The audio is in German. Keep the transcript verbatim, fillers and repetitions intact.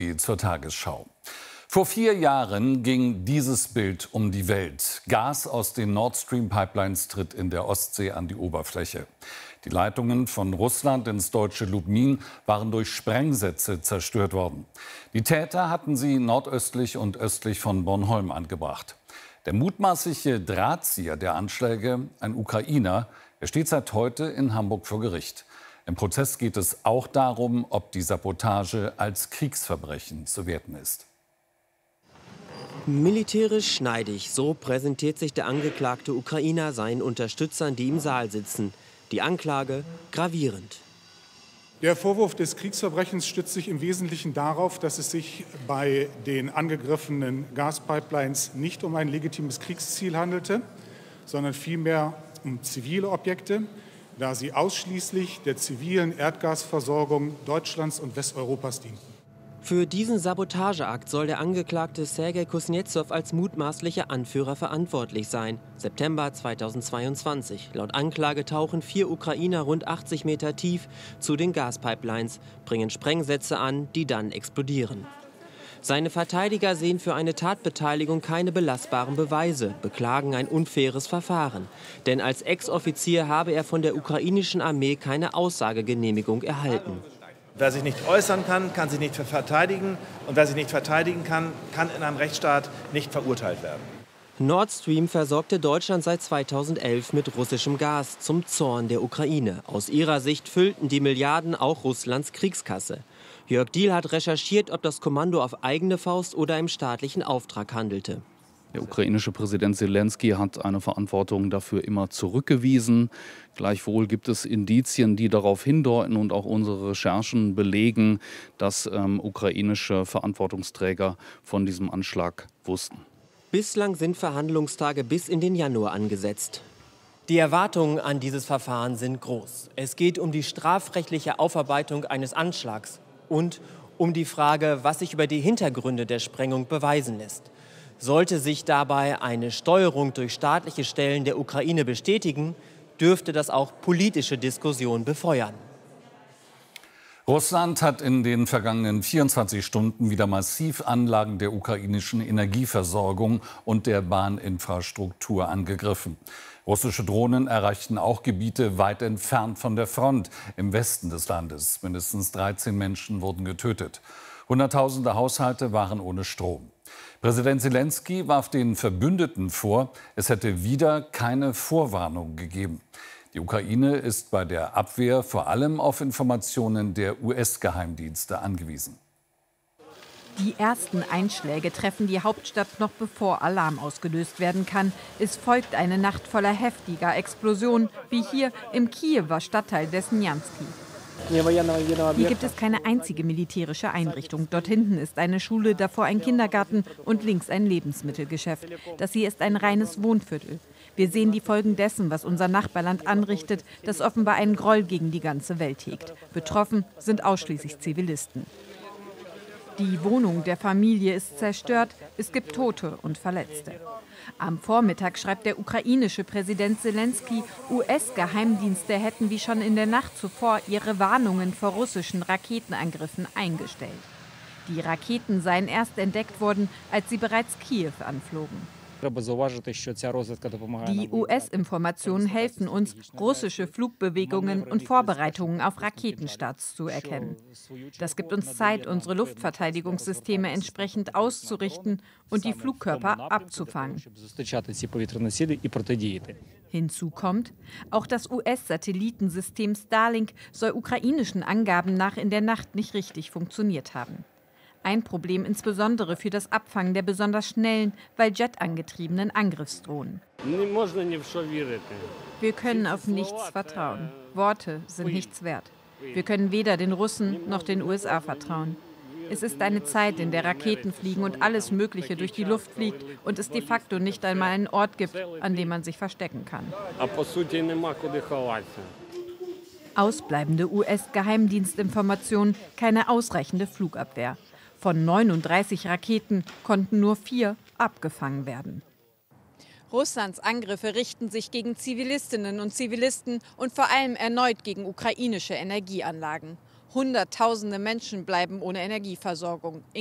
Zur Tagesschau. Vor vier Jahren ging dieses Bild um die Welt. Gas aus den Nord Stream Pipelines tritt in der Ostsee an die Oberfläche. Die Leitungen von Russland ins deutsche Lubmin waren durch Sprengsätze zerstört worden. Die Täter hatten sie nordöstlich und östlich von Bornholm angebracht. Der mutmaßliche Drahtzieher der Anschläge, ein Ukrainer, er steht seit heute in Hamburg vor Gericht. Im Prozess geht es auch darum, ob die Sabotage als Kriegsverbrechen zu werten ist. Militärisch schneidig, so präsentiert sich der angeklagte Ukrainer seinen Unterstützern, die im Saal sitzen. Die Anklage gravierend. Der Vorwurf des Kriegsverbrechens stützt sich im Wesentlichen darauf, dass es sich bei den angegriffenen Gaspipelines nicht um ein legitimes Kriegsziel handelte, sondern vielmehr um zivile Objekte, da sie ausschließlich der zivilen Erdgasversorgung Deutschlands und Westeuropas dienten. Für diesen Sabotageakt soll der Angeklagte Sergei Kusnetsow als mutmaßlicher Anführer verantwortlich sein. September zweitausendzweiundzwanzig. Laut Anklage tauchen vier Ukrainer rund achtzig Meter tief zu den Gaspipelines, bringen Sprengsätze an, die dann explodieren. Seine Verteidiger sehen für eine Tatbeteiligung keine belastbaren Beweise, beklagen ein unfaires Verfahren. Denn als Ex-Offizier habe er von der ukrainischen Armee keine Aussagegenehmigung erhalten. Wer sich nicht äußern kann, kann sich nicht verteidigen. Und wer sich nicht verteidigen kann, kann in einem Rechtsstaat nicht verurteilt werden. Nord Stream versorgte Deutschland seit zweitausendelf mit russischem Gas zum Zorn der Ukraine. Aus ihrer Sicht füllten die Milliarden auch Russlands Kriegskasse. Jörg Diehl hat recherchiert, ob das Kommando auf eigene Faust oder im staatlichen Auftrag handelte. Der ukrainische Präsident Selensky hat eine Verantwortung dafür immer zurückgewiesen. Gleichwohl gibt es Indizien, die darauf hindeuten und auch unsere Recherchen belegen, dass ähm, ukrainische Verantwortungsträger von diesem Anschlag wussten. Bislang sind Verhandlungstage bis in den Januar angesetzt. Die Erwartungen an dieses Verfahren sind groß. Es geht um die strafrechtliche Aufarbeitung eines Anschlags und um die Frage, was sich über die Hintergründe der Sprengung beweisen lässt. Sollte sich dabei eine Steuerung durch staatliche Stellen der Ukraine bestätigen, dürfte das auch politische Diskussionen befeuern. Russland hat in den vergangenen vierundzwanzig Stunden wieder massiv Anlagen der ukrainischen Energieversorgung und der Bahninfrastruktur angegriffen. Russische Drohnen erreichten auch Gebiete weit entfernt von der Front im Westen des Landes. Mindestens dreizehn Menschen wurden getötet. Hunderttausende Haushalte waren ohne Strom. Präsident Selensky warf den Verbündeten vor, es hätte wieder keine Vorwarnung gegeben. Die Ukraine ist bei der Abwehr vor allem auf Informationen der U S-Geheimdienste angewiesen. Die ersten Einschläge treffen die Hauptstadt noch bevor Alarm ausgelöst werden kann. Es folgt eine Nacht voller heftiger Explosionen, wie hier im Kiewer Stadtteil Desnjanski. Hier gibt es keine einzige militärische Einrichtung. Dort hinten ist eine Schule, davor ein Kindergarten und links ein Lebensmittelgeschäft. Das hier ist ein reines Wohnviertel. Wir sehen die Folgen dessen, was unser Nachbarland anrichtet, das offenbar einen Groll gegen die ganze Welt hegt. Betroffen sind ausschließlich Zivilisten. Die Wohnung der Familie ist zerstört, es gibt Tote und Verletzte. Am Vormittag schreibt der ukrainische Präsident Selensky, U S-Geheimdienste hätten wie schon in der Nacht zuvor ihre Warnungen vor russischen Raketenangriffen eingestellt. Die Raketen seien erst entdeckt worden, als sie bereits Kiew anflogen. Die U S-Informationen helfen uns, russische Flugbewegungen und Vorbereitungen auf Raketenstarts zu erkennen. Das gibt uns Zeit, unsere Luftverteidigungssysteme entsprechend auszurichten und die Flugkörper abzufangen. Hinzu kommt, auch das U S-Satellitensystem Starlink soll ukrainischen Angaben nach in der Nacht nicht richtig funktioniert haben. Ein Problem insbesondere für das Abfangen der besonders schnellen, weil jetangetriebenen Angriffsdrohnen. Wir können auf nichts vertrauen. Worte sind nichts wert. Wir können weder den Russen noch den U S A vertrauen. Es ist eine Zeit, in der Raketen fliegen und alles Mögliche durch die Luft fliegt und es de facto nicht einmal einen Ort gibt, an dem man sich verstecken kann. Ausbleibende U S-Geheimdienstinformationen, keine ausreichende Flugabwehr. Von neununddreißig Raketen konnten nur vier abgefangen werden. Russlands Angriffe richten sich gegen Zivilistinnen und Zivilisten und vor allem erneut gegen ukrainische Energieanlagen. Hunderttausende Menschen bleiben ohne Energieversorgung.